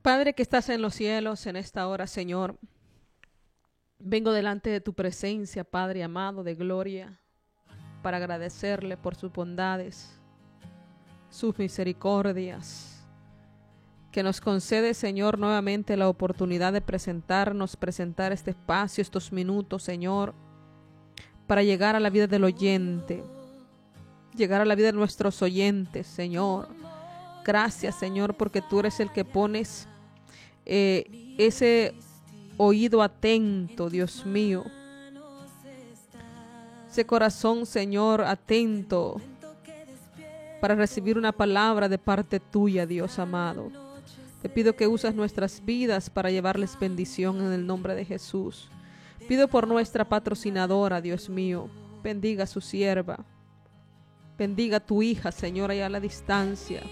Padre que estás en los cielos, en esta hora, Señor, vengo delante de tu presencia, Padre amado de gloria, para agradecerle por sus bondades, sus misericordias, que nos concede, Señor, nuevamente la oportunidad de presentar este espacio, estos minutos, Señor, para llegar a la vida del oyente, llegar a la vida de nuestros oyentes, Señor. Gracias, Señor, porque tú eres el que pones ese oído atento, Dios mío, ese corazón, Señor, atento para recibir una palabra de parte tuya, Dios amado. Te pido que uses nuestras vidas para llevarles bendición en el nombre de Jesús. Pido por nuestra patrocinadora, Dios mío, bendiga a su sierva, bendiga a tu hija, Señor, allá a la distancia.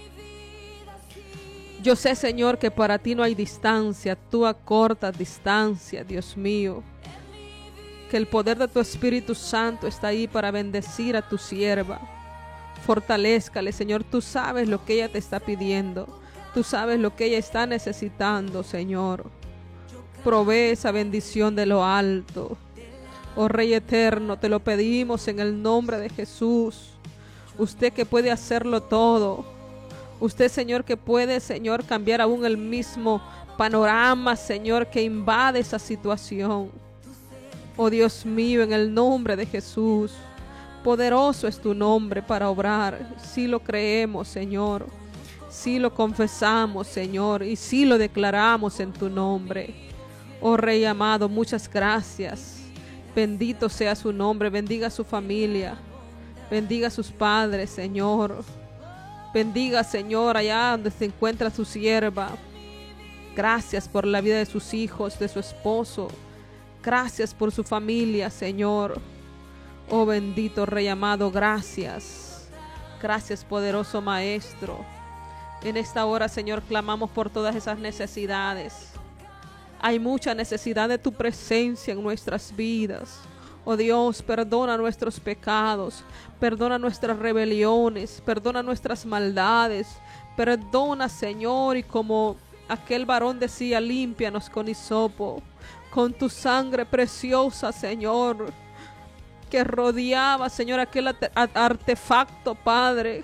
Yo sé, Señor, que para ti no hay distancia, tú acortas distancia, Dios mío. Que el poder de tu Espíritu Santo está ahí para bendecir a tu sierva. Fortalézcale, Señor, tú sabes lo que ella te está pidiendo. Tú sabes lo que ella está necesitando, Señor. Provee esa bendición de lo alto. Oh Rey eterno, te lo pedimos en el nombre de Jesús. Usted que puede hacerlo todo. Usted, Señor, que puede, Señor, cambiar aún el mismo panorama, Señor, que invade esa situación. Oh Dios mío, en el nombre de Jesús, poderoso es tu nombre para obrar. Sí lo creemos, Señor. Sí lo confesamos, Señor, y sí lo declaramos en tu nombre. Oh Rey amado, muchas gracias. Bendito sea su nombre, bendiga a su familia, bendiga a sus padres, Señor. Bendiga, Señor, allá donde se encuentra su sierva. Gracias por la vida de sus hijos, de su esposo. Gracias por su familia, Señor. Oh bendito Rey amado, gracias. Gracias, poderoso Maestro. En esta hora, Señor, clamamos por todas esas necesidades. Hay mucha necesidad de tu presencia en nuestras vidas. Oh Dios, perdona nuestros pecados, perdona nuestras rebeliones, perdona nuestras maldades, perdona, Señor, y como aquel varón decía, límpianos con hisopo, con tu sangre preciosa, Señor, que rodeaba, Señor, aquel artefacto, Padre.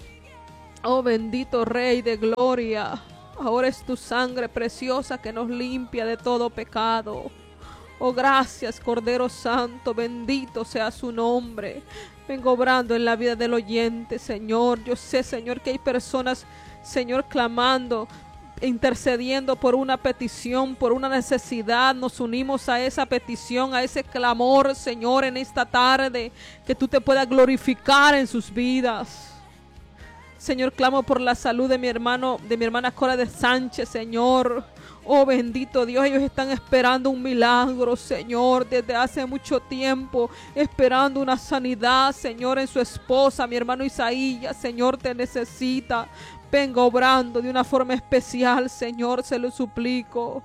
Oh bendito Rey de gloria, ahora es tu sangre preciosa que nos limpia de todo pecado. Oh, gracias, Cordero Santo, bendito sea su nombre. Vengo obrando en la vida del oyente, Señor. Yo sé, Señor, que hay personas, Señor, clamando, intercediendo por una petición, por una necesidad. Nos unimos a esa petición, a ese clamor, Señor, en esta tarde. Que tú te puedas glorificar en sus vidas. Señor, clamo por la salud de mi hermana Cora de Sánchez, Señor. Oh bendito Dios, ellos están esperando un milagro, Señor, desde hace mucho tiempo, esperando una sanidad, Señor, en su esposa, mi hermano Isaías, Señor, te necesita. Vengo obrando de una forma especial, Señor, se lo suplico.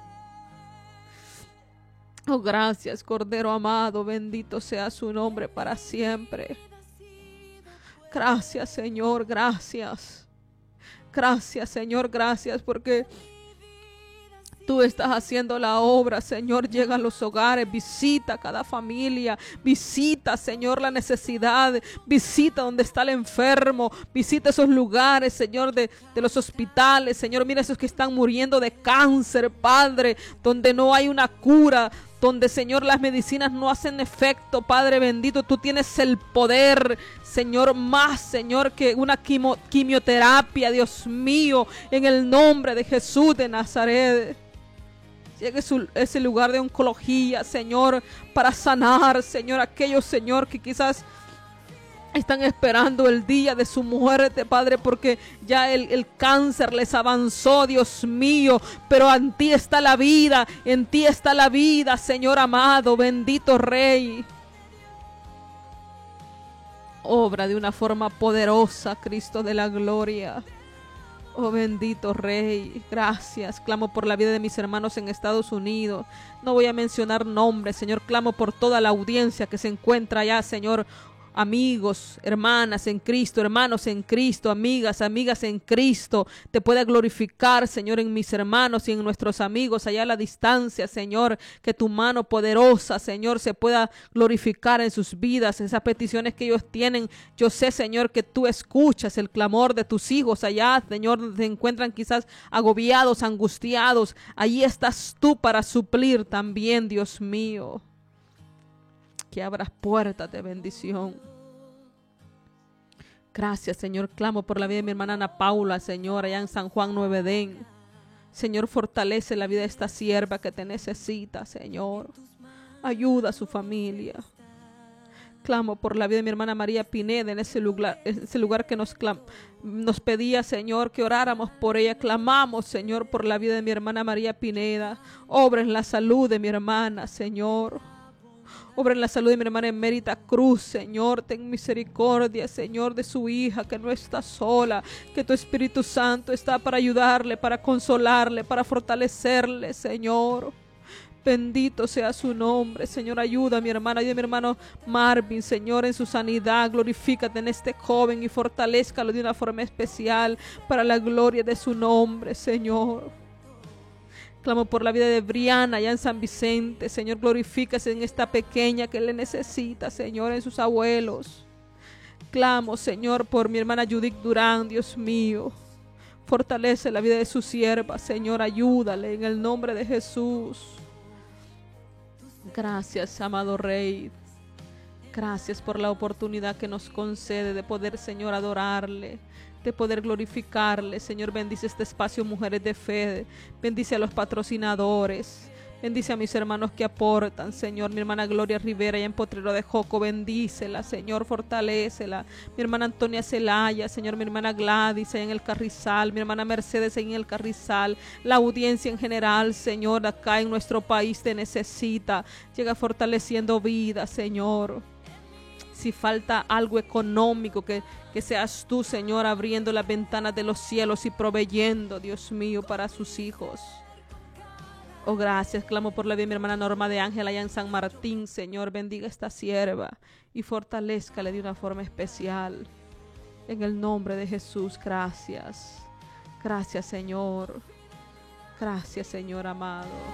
Oh, gracias, Cordero amado, bendito sea su nombre para siempre. Gracias, Señor, gracias. Gracias, Señor, gracias porque tú estás haciendo la obra, Señor. Llega a los hogares, visita a cada familia, visita, Señor, la necesidad, visita donde está el enfermo, visita esos lugares, Señor, de los hospitales, Señor. Mira esos que están muriendo de cáncer, Padre, donde no hay una cura, donde, Señor, las medicinas no hacen efecto, Padre bendito. Tú tienes el poder, Señor, más, Señor, que una quimioterapia, Dios mío, en el nombre de Jesús de Nazaret. Llegue ese lugar de oncología, Señor, para sanar, Señor, aquellos, Señor, que quizás están esperando el día de su muerte, Padre, porque ya el cáncer les avanzó, Dios mío, pero en ti está la vida, en ti está la vida, Señor amado, bendito Rey. Obra de una forma poderosa, Cristo de la gloria. Oh bendito Rey, gracias. Clamo por la vida de mis hermanos en Estados Unidos. No voy a mencionar nombres, Señor. Clamo por toda la audiencia que se encuentra allá, Señor, amigos, hermanas en Cristo, hermanos en Cristo, amigas en Cristo, te pueda glorificar, Señor, en mis hermanos y en nuestros amigos allá a la distancia, Señor, que tu mano poderosa, Señor, se pueda glorificar en sus vidas, esas peticiones que ellos tienen. Yo sé, Señor, que tú escuchas el clamor de tus hijos allá, Señor, donde se encuentran quizás agobiados, angustiados. Allí estás tú para suplir también, Dios mío. Que abras puertas de bendición. Gracias, Señor. Clamo por la vida de mi hermana Ana Paula, Señor, allá en San Juan Nuevo Edén. Señor, fortalece la vida de esta sierva que te necesita, Señor. Ayuda a su familia. Clamo por la vida de mi hermana María Pineda en ese lugar que nos pedía, Señor, que oráramos por ella. Clamamos, Señor, por la vida de mi hermana María Pineda. Obra en la salud de mi hermana, Señor. Obra en la salud de mi hermana Emérita Cruz, Señor. Ten misericordia, Señor, de su hija, que no está sola, que tu Espíritu Santo está para ayudarle, para consolarle, para fortalecerle, Señor. Bendito sea su nombre, Señor. Ayuda a mi hermana y a mi hermano Marvin, Señor, en su sanidad. Glorifícate en este joven y fortalézcalo de una forma especial para la gloria de su nombre, Señor. Clamo por la vida de Briana allá en San Vicente. Señor, glorifícase en esta pequeña que le necesita, Señor, en sus abuelos. Clamo, Señor, por mi hermana Judith Durán, Dios mío. Fortalece la vida de su sierva, Señor, ayúdale en el nombre de Jesús. Gracias, amado Rey. Gracias por la oportunidad que nos concede de poder, Señor, adorarle, de poder glorificarle. Señor, bendice este espacio Mujeres de Fe, bendice a los patrocinadores, bendice a mis hermanos que aportan, Señor. Mi hermana Gloria Rivera allá en Potrero de Joco, bendícela, Señor, fortalécela. Mi hermana Antonia Celaya, Señor, mi hermana Gladys allá en el Carrizal, mi hermana Mercedes allá en el Carrizal, la audiencia en general, Señor, acá en nuestro país te necesita. Llega fortaleciendo vida, Señor. Si falta algo económico, que seas tú, Señor, abriendo las ventanas de los cielos y proveyendo, Dios mío, para sus hijos. Oh, gracias. Clamo por la vida de mi hermana Norma de Ángel allá en San Martín, Señor. Bendiga esta sierva y fortalézcale de una forma especial. En el nombre de Jesús, gracias. Gracias, Señor. Gracias, Señor amado.